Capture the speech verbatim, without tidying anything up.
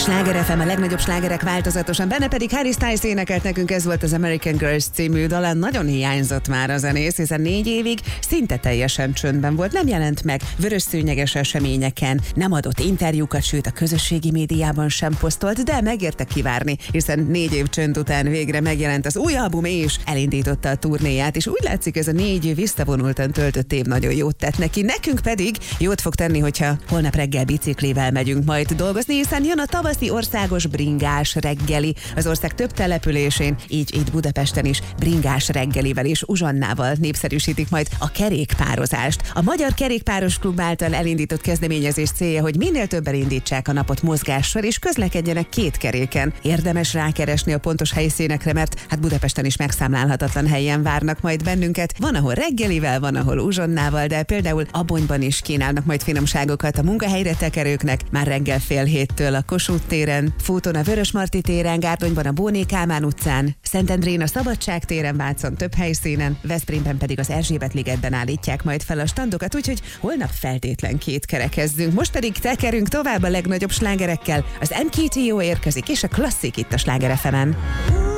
Sláger ef em, a legnagyobb slágerek változatosan, benne pedig Harry Styles énekelt nekünk, ez volt az American Girls című dal. Nagyon hiányzott már a zenész, hiszen négy évig szinte teljesen csöndben volt, nem jelent meg vörös szőnyeges eseményeken, nem adott interjúkat, sőt a közösségi médiában sem posztolt, de megérte kivárni, hiszen négy év csönd után végre megjelent az új album és elindította a turnéját, és úgy látszik, ez a négy év visszavonultan töltött év nagyon jót tett neki, nekünk pedig jót fog tenni, hogyha holnap reggel biciklivel megyünk majd dolgozni, hiszen jön a tavaszi országos bringás reggeli az ország több településén, így itt Budapesten is bringás reggelivel és uzsonnával népszerűsítik majd a kerékpározást. A Magyar Kerékpáros Klub által elindított kezdeményezés célja, hogy minél többen indítsák a napot mozgással és közlekedjenek két keréken. Érdemes rákeresni a pontos helyszínekre, mert hát Budapesten is megszámlálhatatlan helyen várnak majd bennünket. Van, ahol reggelivel, van, ahol uzsonnával, de például Abonyban is kínálnak majd finomságokat a munkahelyre tekerőknek, már reggel fél héttől a Kossuth téren, Fúton a Vörösmarty téren, Gárdonyban a Bóné Kálmán utcán, Szentendrén a Szabadság téren, Vácon több helyszínen, Veszprémben pedig az Erzsébet-ligetben állítják majd fel a standokat, úgyhogy holnap feltétlen kétkerekezzünk. Most pedig tekerünk tovább a legnagyobb slágerekkel. Az em ká té o érkezik, és a klasszik itt a Sláger ef emen.